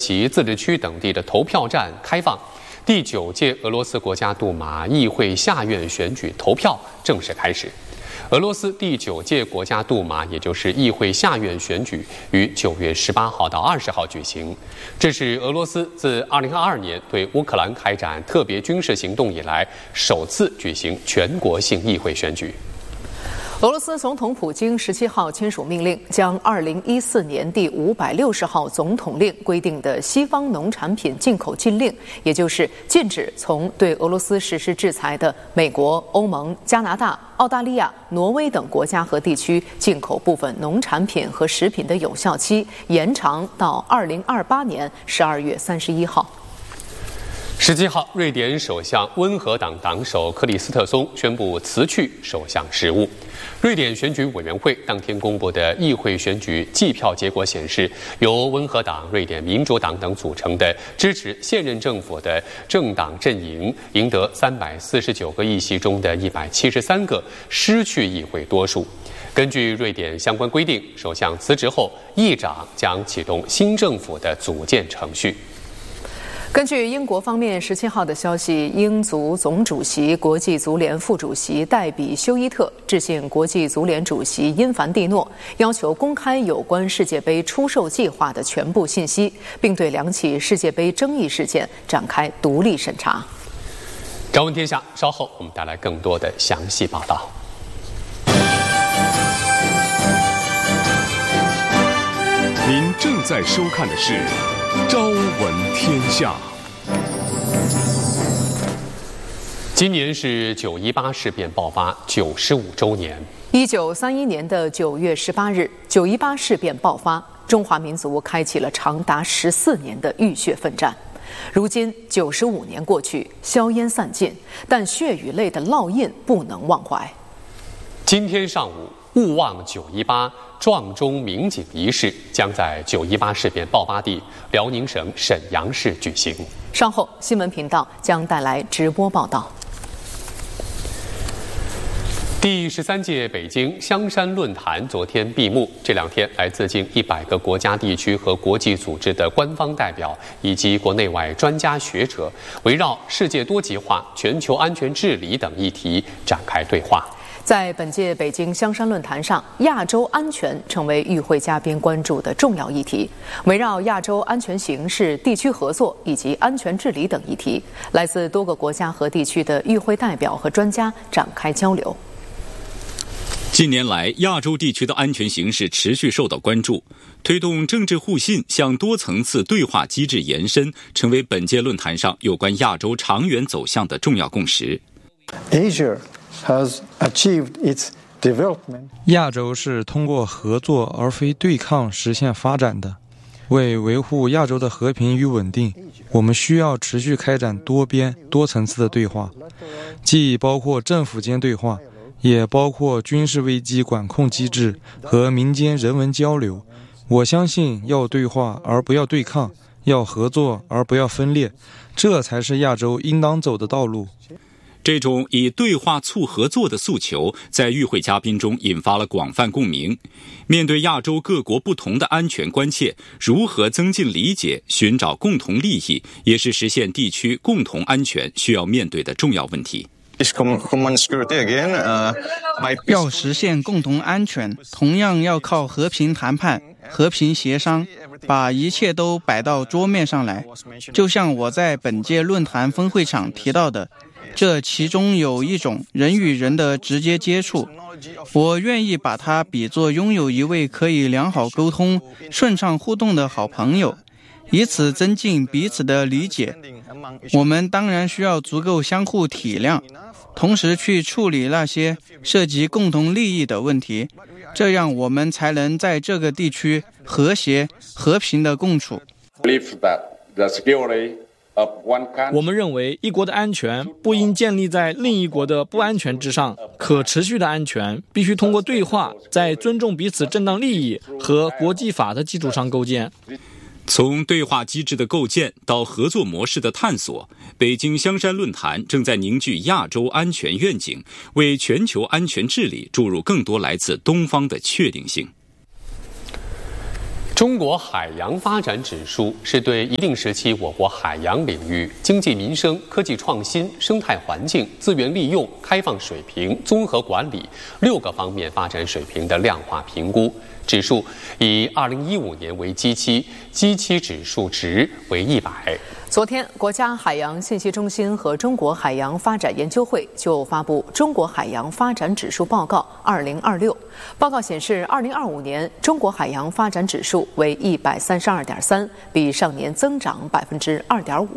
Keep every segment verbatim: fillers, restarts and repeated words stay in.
奇自治区等地的投票站开放，第九届俄罗斯国家杜马议会下院选举投票正式开始。俄罗斯第九届国家杜马，也就是议会下院选举，于九月十八号到二十号举行。这是俄罗斯自二零二二年对乌克兰开展特别军事行动以来首次举行全国性议会选举。 俄罗斯总统普京十七号签署命令，将二零一四年第五百六十号总统令规定的西方农产品进口禁令，也就是禁止从对俄罗斯实施制裁的美国、欧盟、加拿大、澳大利亚、挪威等国家和地区进口部分农产品和食品的有效期延长到二零二八年十二月三十一号。 十七号，瑞典首相温和党党首克里斯特松宣布辞去首相职务。瑞典选举委员会当天公布的议会选举计票结果显示，由温和党、瑞典民主党等组成的支持现任政府的政党阵营赢得三百四十九个议席中的一百七十三个，失去议会多数。根据瑞典相关规定，首相辞职后，议长将启动新政府的组建程序。 根据英国方面十七号的消息，英足总主席、国际足联副主席戴比休伊特致信国际足联主席因凡蒂诺，要求公开有关世界杯出售计划的全部信息，并对两起世界杯争议事件展开独立审查。 朝闻天下，稍后我们带来更多的详细报道。 您正在收看的是朝闻天下。 今年是九一八事变爆发九十五周年。 一九三一年的九月十八日，九一八事变爆发，中华民族开启了长达十四年的浴血奋战。如今九十五年过去，硝烟散尽，但血与泪的烙印不能忘怀。 今天上午，勿忘九一八撞钟鸣警仪式将在九一八事变爆发地辽宁省沈阳市举行。 稍后新闻频道将带来直播报道。 第十三届北京香山论坛昨天闭幕。这两天，来自近一百个国家、地区和国际组织的官方代表以及国内外专家学者，围绕世界多极化、全球安全治理等议题展开对话。 在本届北京香山论坛上，亚洲安全成为与会嘉宾关注的重要议题。围绕亚洲安全形势、地区合作以及安全治理等议题，来自多个国家和地区的与会代表和专家展开交流。 近年来，亚洲地区的安全形势持续受到关注，推动政治互信向多层次对话机制延伸，成为本届论坛上有关亚洲长远走向的重要共识。 Asia has achieved its development. 亚洲是通过合作而非对抗实现发展的。为维护亚洲的和平与稳定，我们需要持续开展多边、多层次的对话，既包括政府间对话，也包括军事危机管控机制和民间人文交流。我相信要对话而不要对抗，要合作而不要分裂，这才是亚洲应当走的道路。 这种以对话促合作的诉求在与会嘉宾中引发了广泛共鸣。面对亚洲各国不同的安全关切，如何增进理解、寻找共同利益，也是实现地区共同安全需要面对的重要问题。 要实现共同安全，同样要靠和平谈判、和平协商，把一切都摆到桌面上来。就像我在本届论坛分会场提到的，这其中有一种人与人的直接接触，我愿意把它比作拥有一位可以良好沟通、顺畅互动的好朋友，以此增进彼此的理解。我们当然需要足够相互体谅，同时去处理那些涉及共同利益的问题，这样我们才能在这个地区和谐、和平的共处。 我们认为，一国的安全不应建立在另一国的不安全之上。可持续的安全必须通过对话，在尊重彼此正当利益和国际法的基础上构建。 从对话机制的构建到合作模式的探索，北京香山论坛正在凝聚亚洲安全愿景，为全球安全治理注入更多来自东方的确定性。 中国海洋发展指数是对一定时期我国海洋领域经济民生、科技创新、生态环境、资源利用、开放水平、综合管理六个方面发展水平的量化评估。指数以二零一五年为基期，基期指数值为一百。 昨天，国家海洋信息中心和中国海洋发展研究会就发布《中国海洋发展指数报告二零二六》。报告显示，二零二五年中国海洋发展指数为一百三十二点三，比上年增长百分之二点五。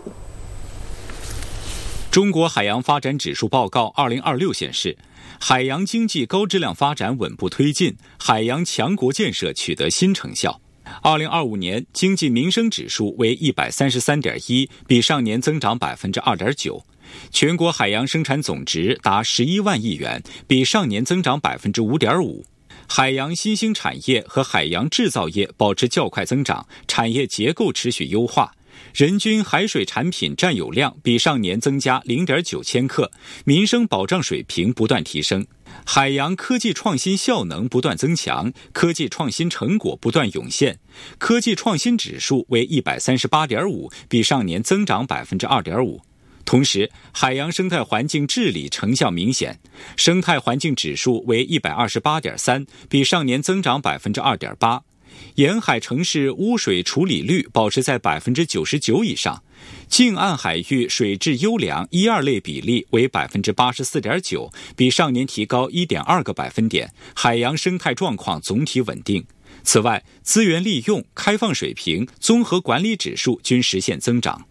中国海洋发展指数报告二零二六显示，海洋经济高质量发展稳步推进，海洋强国建设取得新成效。二零二五年经济民生指数为一百三十三点一，比上年增长百分之二点九。全国海洋生产总值达十一万亿元，比上年增长百分之五点五。海洋新兴产业和海洋制造业保持较快增长，产业结构持续优化。人均海水产品占有量比上年增加 零点九千克，民生保障水平不断提升。海洋科技创新效能不断增强，科技创新成果不断涌现。科技创新指数为 一百三十八点五，比上年增长 百分之二点五。同时，海洋生态环境治理成效明显，生态环境指数为 一百二十八点三，比上年增长 百分之二点八。沿海城市污水处理率保持在 百分之九十九 以上，近岸海域水质优良一二类比例为 百分之八十四点九， 比上年提高 一点二个百分点，海洋生态状况总体稳定。此外，资源利用、开放水平、综合管理指数均实现增长。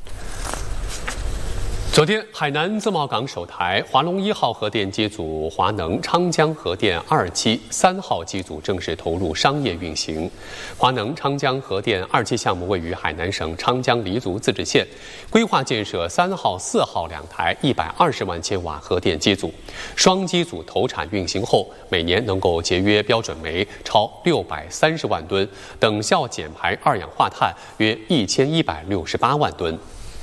昨天，海南自贸港首台华龙一号核电机组华能昌江核电二期、三号机组正式投入商业运行。华能昌江核电二期项目位于海南省昌江黎族自治县，规划建设三号、四号两台一百二十万千瓦核电机组。双机组投产运行后，每年能够节约标准煤超六百三十万吨，等效减排二氧化碳约一千一百六十八万吨。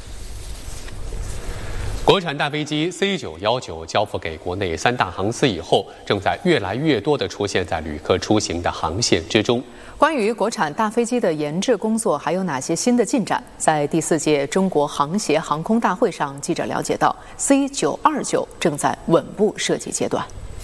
国产大飞机 C 九一九交付给国内三大航司以后，正在越来越多地出现在旅客出行的航线之中。 关于国产大飞机的研制工作还有哪些新的进展？在第四届中国航协航空大会上，记者了解到 C 九二九正在稳步设计阶段。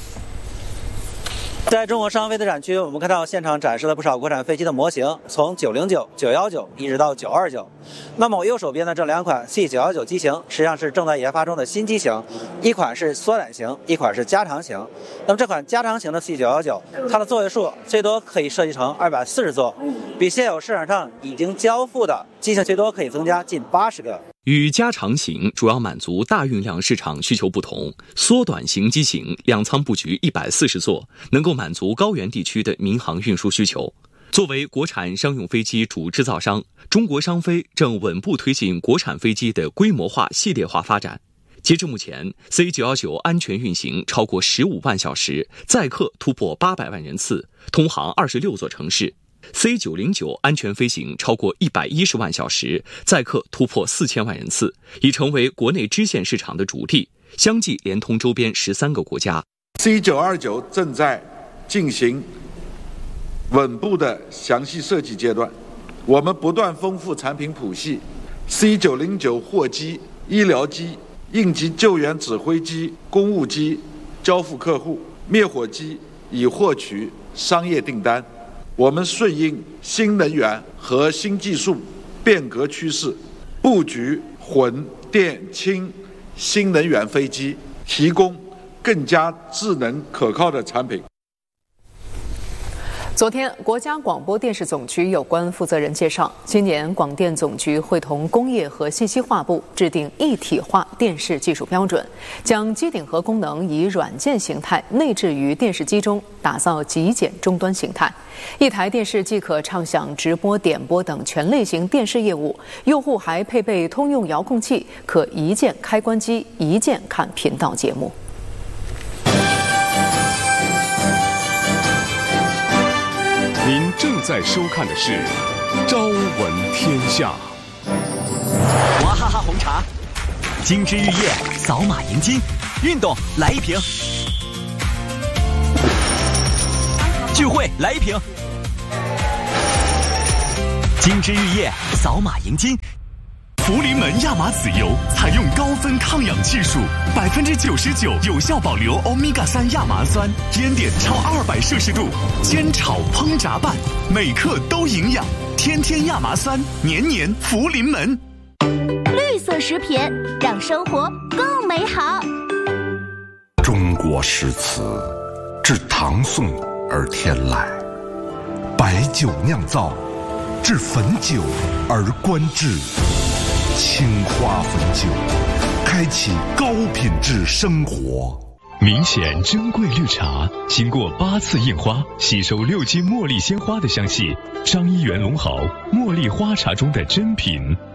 在中国商飞的展区，我们看到现场展示了不少国产飞机的模型，从九零九、九一九一直到九二九。那么我右手边的这两款 C 九一九机型，实际上是正在研发中的新机型，一款是缩短型，一款是加长型。那么这款加长型的 C 九一九，它的座位数最多可以设计成二百四十座，比现有市场上已经交付的机型最多可以增加近八十个。 与加长型主要满足大运量市场需求不同，缩短型机型两舱布局一百四十座，能够满足高原地区的民航运输需求。作为国产商用飞机主制造商，中国商飞正稳步推进国产飞机的规模化、系列化发展。截至目前 ，C 九一九安全运行超过十五万小时，载客突破八百万人次，通航二十六座城市。C 九零九安全飞行超过一百一十万小时，载客突破四千万人次，已成为国内支线市场的主力，相继连通周边十三个国家。 C 九二九正在进行稳步的详细设计阶段，我们不断丰富产品谱系。C 九零九货机、医疗机、应急救援指挥机、公务机交付客户，灭火机已获取商业订单。我们顺应新能源和新技术变革趋势，布局混电氢新能源飞机，提供更加智能可靠的产品。 昨天，国家广播电视总局有关负责人介绍，今年广电总局会同工业和信息化部制定一体化电视技术标准，将机顶盒功能以软件形态内置于电视机中，打造极简终端形态。一台电视既可畅享直播、点播等全类型电视业务，用户还配备通用遥控器，可一键开关机，一键看频道节目。 您正在收看的是《朝闻天下》。 娃哈哈红茶，精致玉液，扫码赢金，运动来一瓶，聚会来一瓶， 金枝玉叶，扫码赢金。福临门亚麻籽油采用高分抗氧技术，百分之九十九有效保留欧米伽三亚麻酸，烟点超二百摄氏度，煎炒烹炸拌，每克都营养。天天亚麻酸，年年福临门。 绿色食品让生活更美好。 中国诗词至唐宋而天籁，白酒酿造至汾酒而观致。青花汾酒，开启高品质生活。 明显珍贵绿茶，经过八次印花，吸收六斤茉莉鲜花的香气。张一元龙豪茉莉花茶中的珍品。